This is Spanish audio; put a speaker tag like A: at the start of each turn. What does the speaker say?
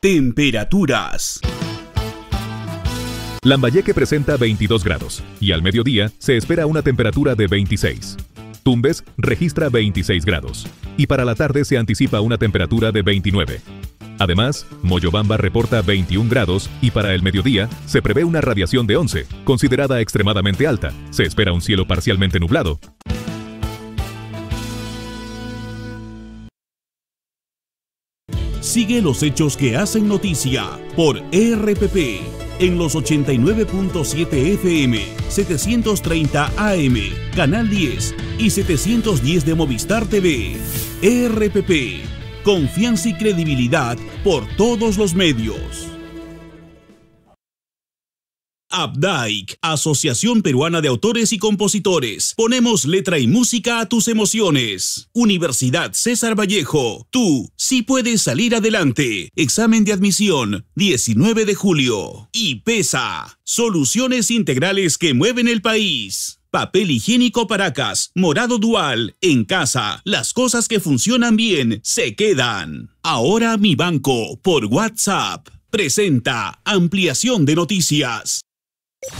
A: Temperaturas.
B: Lambayeque presenta 22 grados y al mediodía se espera una temperatura de 26. Tumbes registra 26 grados y para la tarde se anticipa una temperatura de 29. Además, Moyobamba reporta 21 grados y para el mediodía se prevé una radiación de 11, considerada extremadamente alta. Se espera un cielo parcialmente nublado.
A: Sigue los hechos que hacen noticia por RPP en los 89.7 FM, 730 AM, Canal 10 y 710 de Movistar TV. RPP, confianza y credibilidad por todos los medios. Updike, Asociación Peruana de Autores y Compositores. Ponemos letra y música a tus emociones. Universidad César Vallejo. Tú sí puedes salir adelante. Examen de admisión, 19 de julio. Y PESA, soluciones integrales que mueven el país. Papel higiénico Paracas, morado dual, en casa. Las cosas que funcionan bien se quedan. Ahora Mi Banco, por WhatsApp. Presenta ampliación de noticias.